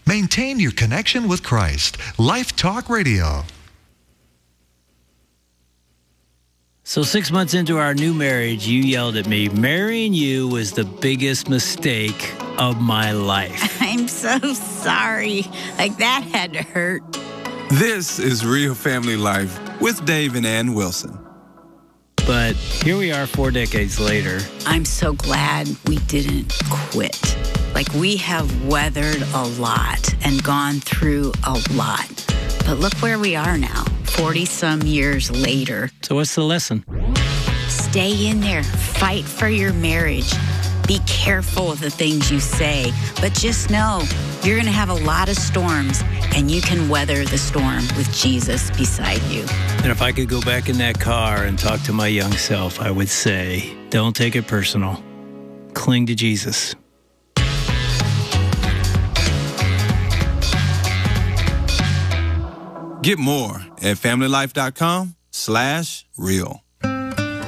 Maintain your connection with Christ. Life Talk Radio. So 6 months into our new marriage, you yelled at me, marrying you was the biggest mistake of my life. I'm so sorry. Like, that had to hurt. This is Real Family Life with Dave and Ann Wilson. But here we are 4 decades later. I'm so glad we didn't quit. Like, we have weathered a lot and gone through a lot. But look where we are now, 40-some years later. So what's the lesson? Stay in there. Fight for your marriage. Be careful of the things you say. But just know you're going to have a lot of storms, and you can weather the storm with Jesus beside you. And if I could go back in that car and talk to my young self, I would say, don't take it personal. Cling to Jesus. Get more at familylife.com/real.